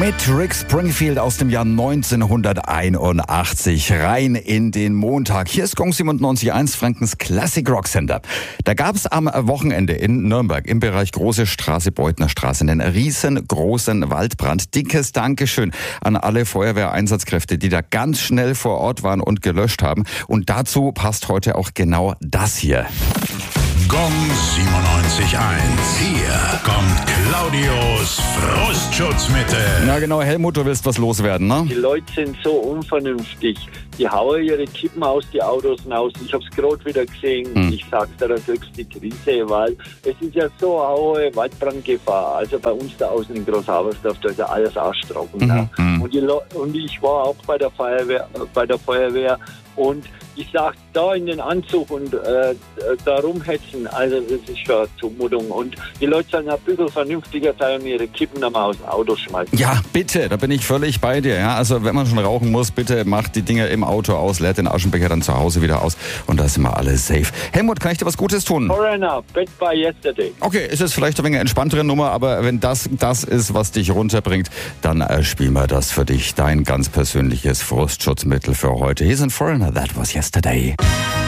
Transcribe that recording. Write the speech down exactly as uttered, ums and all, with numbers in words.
Mit Rick Springfield aus dem Jahr neunzehnhunderteinundachtzig rein in den Montag. Hier ist Gong siebenundneunzig Komma eins, Frankens Classic Rock Sender. Da gab es am Wochenende in Nürnberg im Bereich Große Straße, Beutner Straße einen riesengroßen Waldbrand. Dickes Dankeschön an alle Feuerwehreinsatzkräfte, die da ganz schnell vor Ort waren und gelöscht haben. Und dazu passt heute auch genau das hier. Gong siebenundneunzig Komma eins. Hier kommt Claudios Frustschutzmittel. Na genau, Helmut, du willst was loswerden, ne? Die Leute sind so unvernünftig. Die hauen ihre Kippen aus die Autos raus. Ich hab's gerade wieder gesehen. Hm. Ich sag's dir, das ist höchste Krise, weil es ist ja so eine hohe Waldbrandgefahr. Also bei uns da außen in Großhabersdorf, da ist ja alles austrocken. Mhm. Ne? Und, die Le- und ich war auch bei der Feuerwehr, äh, bei der Feuerwehr und ich sag, da in den Anzug und äh, da rumhetzen, also das ist schon eine Zumutung. Und die Leute sollen ein bisschen vernünftiger sein und ihre Kippen dann mal aus dem Auto schmeißen. Ja, bitte, da bin ich völlig bei dir. Ja? Also wenn man schon rauchen muss, bitte macht die Dinge im Auto aus, leert den Aschenbecher dann zu Hause wieder aus und da sind wir alle safe. Helmut, kann ich dir was Gutes tun? Foreigner, Bet by Yesterday. Okay, ist es vielleicht eine wenig entspanntere Nummer, aber wenn das das ist, was dich runterbringt, dann äh, spielen wir das für dich. Dein ganz persönliches Frustschutzmittel für heute. Hier sind Foreigner, That Was Yesterday.